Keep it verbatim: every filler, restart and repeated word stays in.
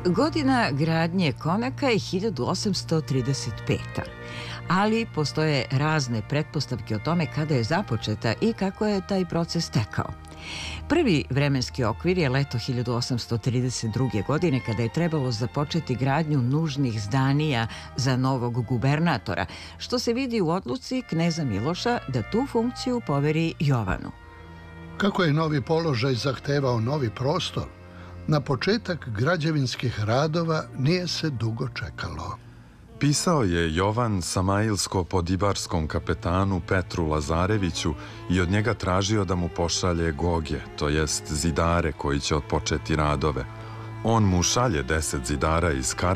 Godina gradnje konaka je hiljadu osamsto trideset peta. Ali postoje razne pretpostavke o tome kada je započeta i kako je taj proces tekao. Prvi vremenski okvir je leto hiljadu osamsto trideset druge. godine kada je trebalo započeti gradnju nužnih zdanija za novog gubernatora, što se vidi u odluci kneza Miloša da tu funkciju poveri Jovanu. Kako je novi položaj zahtevao novi prostor, na početak građevinskih radova nije se dugo čekalo. Pisao je Jovan Samailsko-Podibarskom kapetanu Petru Lazareviću i od njega tražio da mu pošalje goge, to jest zidare koji će otpočeti radove. On mu šalje deset zidara iz Kara